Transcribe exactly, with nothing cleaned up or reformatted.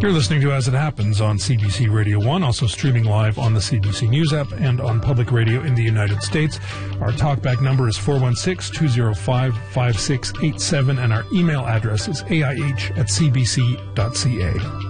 You're listening to As It Happens on C B C Radio one, also streaming live on the C B C News app and on public radio in the United States. Our talkback number is four one six, two zero five, five six eight seven, and our email address is A I H at C B C dot C A.